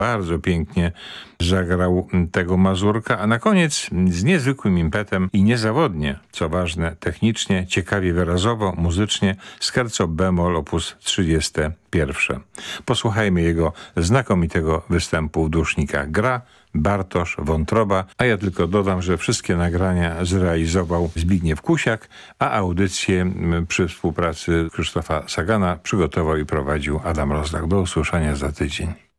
Bardzo pięknie zagrał tego mazurka, a na koniec z niezwykłym impetem i niezawodnie, co ważne, technicznie, ciekawie wyrazowo, muzycznie, scherzo bemol op. 31. Posłuchajmy jego znakomitego występu w Dusznikach. Gra Bartosz Wątroba, a ja tylko dodam, że wszystkie nagrania zrealizował Zbigniew Kusiak, a audycję przy współpracy Krzysztofa Sagana przygotował i prowadził Adam Rozlach. Do usłyszenia za tydzień.